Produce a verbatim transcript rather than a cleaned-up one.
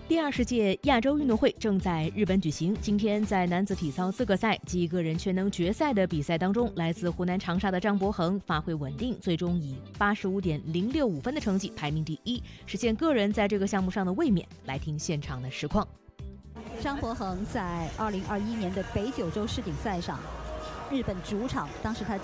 第二十届亚洲运动会正在日本举行。今天在男子体操资格赛及个人全能决赛的比赛当中，来自湖南长沙的张博恒发挥稳定，最终以八十五点零六五分的成绩排名第一，实现个人在这个项目上的卫冕。来听现场的实况。 张博恒在二零二一年的北九州世锦赛上，日本主场，当时他